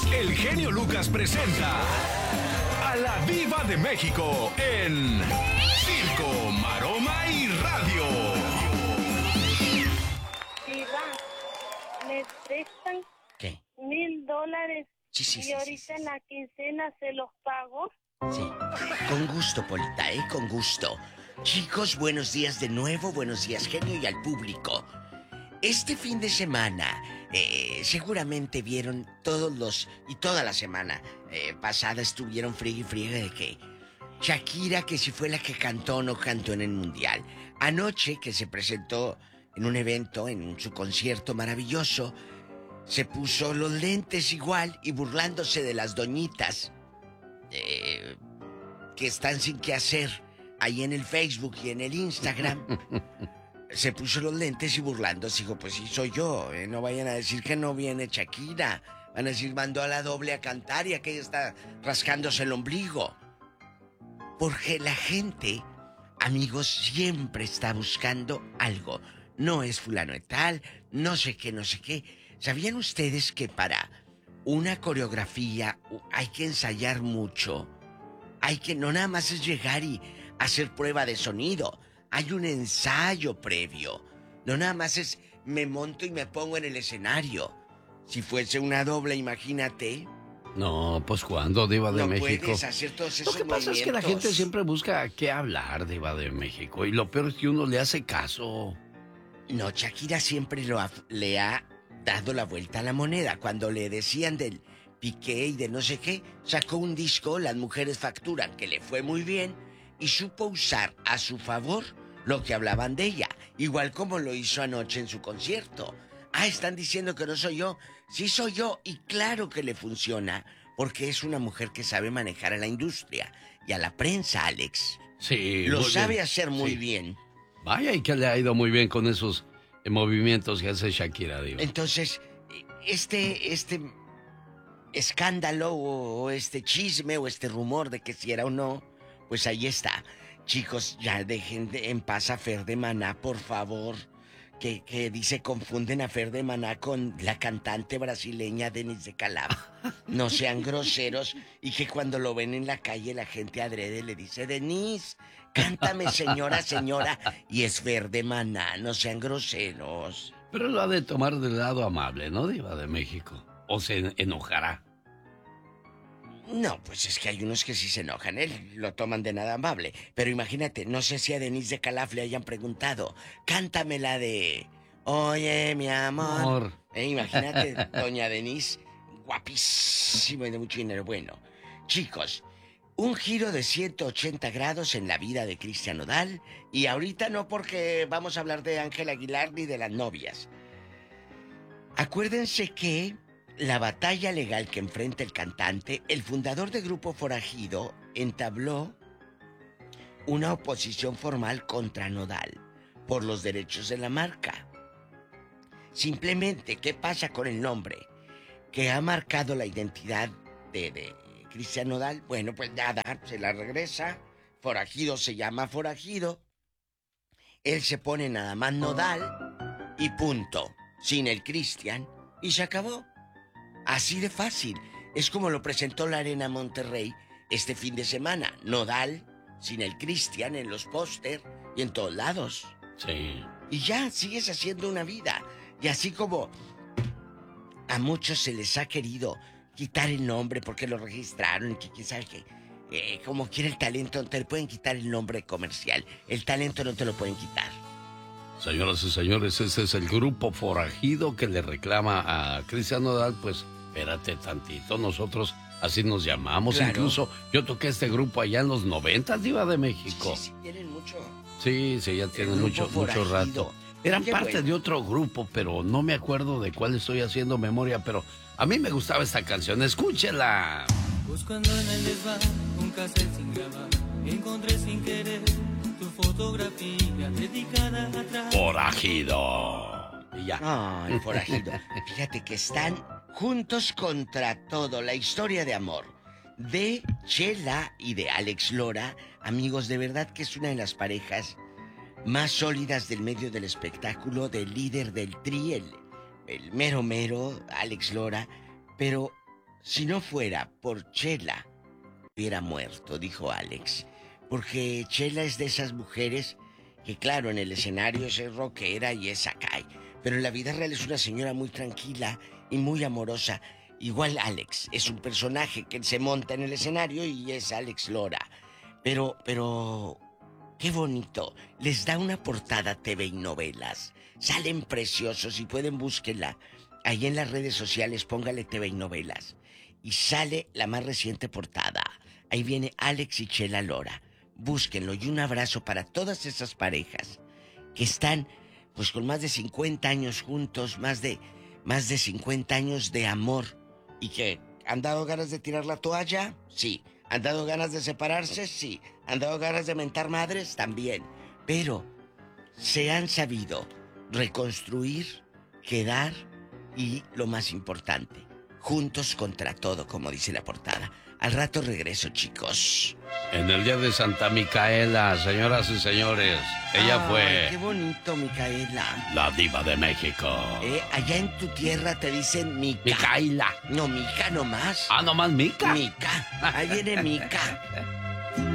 el genio Lucas presenta a la Diva de México en Circo, Maroma y Radio. Diva, ¿me prestan ¿Qué? $1,000? Sí, y ahorita en la quincena se los pago. Sí, con gusto, Polita, con gusto. Chicos, buenos días de nuevo, buenos días, genio, y al público. Este fin de semana, seguramente vieron y toda la semana pasada estuvieron friegue y friegue de que Shakira, que si fue la que cantó o no cantó en el Mundial. Anoche, que se presentó en un evento, en su concierto maravilloso, se puso los lentes igual y burlándose de las doñitas que están sin qué hacer ahí en el Facebook y en el Instagram. Se puso los lentes y burlándose. Dijo, pues sí, soy yo. No vayan a decir que no viene Shakira. Van a decir, mandó a la doble a cantar y aquella está rascándose el ombligo. Porque la gente, amigos, siempre está buscando algo. No es fulano de tal, no sé qué, no sé qué. ¿Sabían ustedes que para una coreografía hay que ensayar mucho? No nada más es llegar y hacer prueba de sonido. Hay un ensayo previo. No nada más es me monto y me pongo en el escenario. Si fuese una doble, imagínate. No, pues ¿cuándo, Diva de México? No puedes hacer todos esos movimientos. Lo que pasa es que la gente siempre busca qué hablar, Diva de México. Y lo peor es que uno le hace caso. No, Shakira siempre le ha dado la vuelta a la moneda. Cuando le decían del Piqué y de no sé qué, sacó un disco, Las Mujeres Facturan, que le fue muy bien, y supo usar a su favor lo que hablaban de ella, igual como lo hizo anoche en su concierto. Están diciendo que no soy yo. Sí soy yo, y claro que le funciona, porque es una mujer que sabe manejar a la industria y a la prensa, Alex. Sí, lo sabe bien. hacer muy bien. Vaya, y que le ha ido muy bien con esos movimientos que hace Shakira, Diva. Entonces, este escándalo o este chisme o este rumor de que si era o no, pues ahí está. Chicos, ya dejen en paz a Fer de Maná, por favor. Que dice, confunden a Fer de Maná con la cantante brasileña Denise de Calaf. No sean groseros. Y que cuando lo ven en la calle la gente adrede le dice, Denise, cántame señora, señora. Y es Fer de Maná, no sean groseros. Pero lo ha de tomar del lado amable, ¿no, Diva de México? ¿O se enojará? No, pues es que hay unos que sí se enojan, lo toman de nada amable. Pero imagínate, no sé si a Denise de Calaf le hayan preguntado, cántame la de Oye, mi amor. Imagínate, doña Denise, guapísima y de mucho dinero. Bueno, chicos, un giro de 180 grados en la vida de Cristian Nodal. Y ahorita no porque vamos a hablar de Ángel Aguilar ni de las novias. Acuérdense que la batalla legal que enfrenta el cantante, el fundador de Grupo Forajido, entabló una oposición formal contra Nodal por los derechos de la marca. Simplemente, ¿qué pasa con el nombre que ha marcado la identidad de Cristian Nodal? Bueno, pues nada, se la regresa. Forajido se llama Forajido. Él se pone nada más Nodal y punto. Sin el Cristian y se acabó. Así de fácil. Es como lo presentó la Arena Monterrey este fin de semana. Nodal, sin el Cristian en los póster y en todos lados. Sí. Y ya sigues haciendo una vida. Y así como a muchos se les ha querido quitar el nombre porque lo registraron y que quién sabe qué. Como quiere el talento, te pueden quitar el nombre comercial. El talento no te lo pueden quitar. Señoras y señores, ese es el Grupo Forajido que le reclama a Cristian Nodal, pues espérate tantito, nosotros así nos llamamos. Claro. Incluso yo toqué este grupo allá en los 90, Diva de México. Sí, tienen mucho. Sí, ya tienen mucho rato. Eran parte de otro grupo, pero no me acuerdo de cuál estoy haciendo memoria, pero a mí me gustaba esta canción, escúchela. Buscando en el desván un cassette sin grabar, encontré sin querer tu fotografía dedicada atrás. Forajido. Y ya. Ay, Forajido. Fíjate que están juntos contra todo. La historia de amor de Chela y de Alex Lora. Amigos, de verdad que es una de las parejas más sólidas del medio del espectáculo, del líder del Tri, el mero, Alex Lora. Pero si no fuera por Chela, hubiera muerto, dijo Alex. Porque Chela es de esas mujeres que, claro, en el escenario es rockera y es acá. Pero en la vida real es una señora muy tranquila y muy amorosa. Igual Alex, es un personaje que se monta en el escenario y es Alex Lora. Pero, qué bonito. Les da una portada TV y novelas. Salen preciosos y pueden búsquenla. Ahí en las redes sociales póngale TV y novelas. Y sale la más reciente portada. Ahí viene Alex y Chela Lora. Búsquenlo y un abrazo para todas esas parejas que están pues con más de 50 años juntos, más de 50 años de amor. ¿Y que han dado ganas de tirar la toalla? Sí. ¿Han dado ganas de separarse? Sí. ¿Han dado ganas de mentar madres? También. Pero se han sabido reconstruir, quedar y, lo más importante, juntos contra todo, como dice la portada. Al rato regreso, chicos. En el día de Santa Micaela, señoras y señores, ella fue... ¡Qué bonito, Micaela! La diva de México. Allá en tu tierra te dicen Mica. Micaela. No, Mica nomás. Ah, ¿nomás Mica? Mica. Ahí viene Mica.